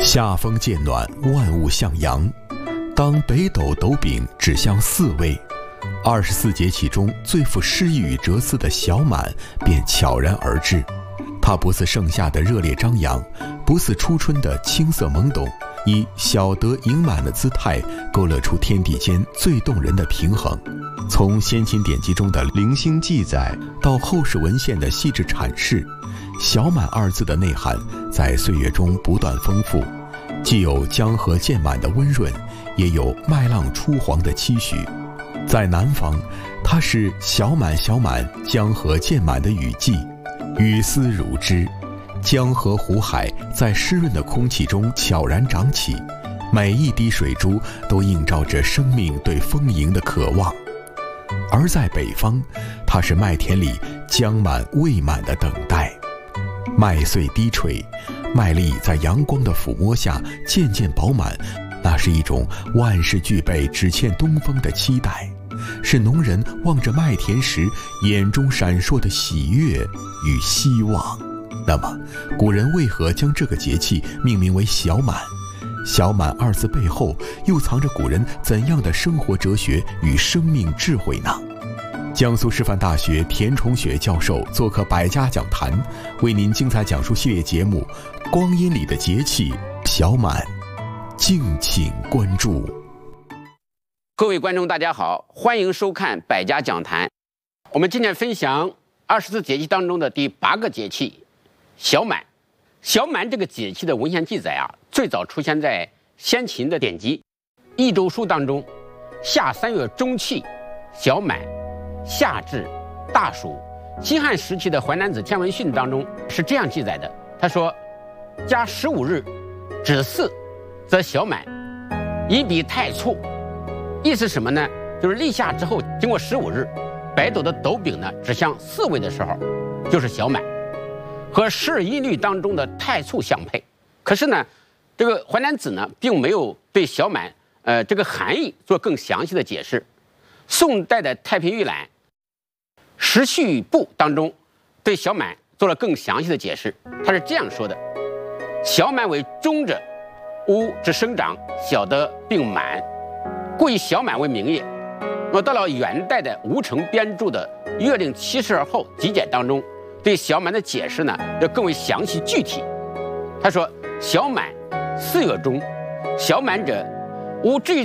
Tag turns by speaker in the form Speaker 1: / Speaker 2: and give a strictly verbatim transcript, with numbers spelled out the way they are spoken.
Speaker 1: 夏风渐暖，万物向阳。当北斗斗柄指向四位，二十四节气中最富诗意与哲思的小满便悄然而至。它不似盛夏的热烈张扬，不似初春的青涩懵懂，以小德盈满的姿态勾勒出天地间最动人的平衡。从先秦典籍中的零星记载到后世文献的细致阐释，小满二字的内涵在岁月中不断丰富，既有江河渐满的温润，也有麦浪初黄的期许。在南方，它是小满小满，江河渐满的雨季，雨丝如织，江河湖海在湿润的空气中悄然长起，每一滴水珠都映照着生命对丰盈的渴望。而在北方，它是麦田里将满未满的等待，麦穗低垂，麦粒在阳光的抚摸下渐渐饱满，那是一种万事俱备只欠东风的期待，是农人望着麦田时眼中闪烁的喜悦与希望。那么古人为何将这个节气命名为小满？小满二字背后又藏着古人怎样的生活哲学与生命智慧呢？江苏师范大学田崇雪教授做客百家讲坛，为您精彩讲述系列节目《光阴里的节气小满》，敬请关注。
Speaker 2: 各位观众大家好，欢迎收看百家讲坛。我们今天分享二十四节气当中的第八个节气小满。小满这个节气的文献记载啊，最早出现在先秦的典籍《益州书》当中。夏三月中气，小满，夏至，大暑。西汉时期的《淮南子·天文训》当中是这样记载的，他说：加十五日，止四，则小满，以彼太促。意思什么呢？就是立夏之后经过十五日，北斗的斗柄呢指向四位的时候，就是小满，和十二音律当中的太促相配。可是呢，这个淮南子呢并没有对小满呃这个含义做更详细的解释。宋代的《太平御览·时序部》当中对小满做了更详细的解释，他是这样说的：小满为中者，乌之生长，小得并满，故以小满为名也。那么到了元代的吴承编著的《月令七十二候集解》当中，对小满的解释呢要更为详细具体。他说：小满，四月中，小满者，吾至于